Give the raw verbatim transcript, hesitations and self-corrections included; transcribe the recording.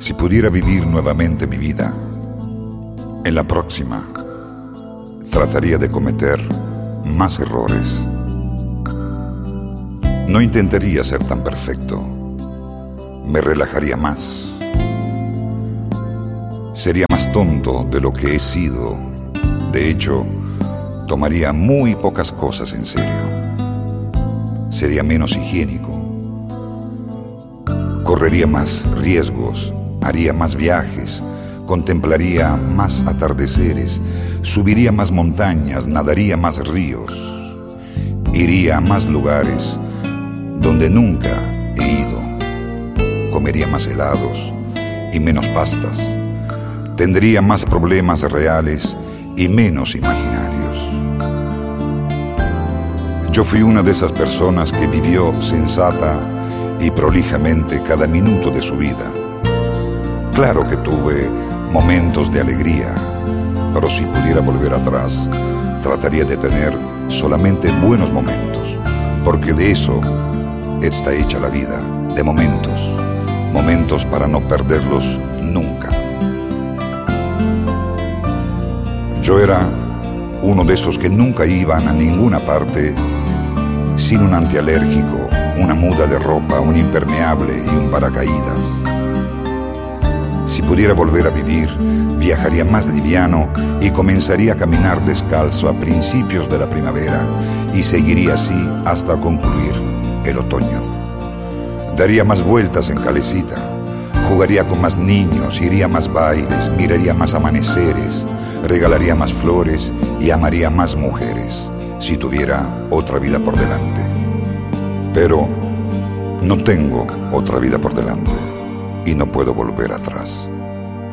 Si pudiera vivir nuevamente mi vida, en la próxima trataría de cometer más errores. No intentaría ser tan perfecto. Me relajaría más. Sería más tonto de lo que he sido. De hecho, tomaría muy pocas cosas en serio. Sería menos higiénico. Correría más riesgos. Haría más viajes. Contemplaría más atardeceres. Subiría más montañas. Nadaría más ríos. Iría a más lugares donde nunca he ido. Comería más helados y menos pastas. Tendría más problemas reales y menos imaginarios. Yo fui una de esas personas que vivió sensata y prolijamente cada minuto de su vida. Claro que tuve momentos de alegría, pero si pudiera volver atrás, trataría de tener solamente buenos momentos, porque de eso está hecha la vida, de momentos, momentos para no perderlos nunca. Yo era uno de esos que nunca iban a ninguna parte sin un antialérgico, una muda de ropa, un impermeable y un paracaídas. Si pudiera volver a vivir, viajaría más liviano y comenzaría a caminar descalzo a principios de la primavera y seguiría así hasta concluir el otoño. Daría más vueltas en Calecita, jugaría con más niños, iría a más bailes, miraría más amaneceres, regalaría más flores y amaría más mujeres si tuviera otra vida por delante. Pero no tengo otra vida por delante y no puedo volver atrás.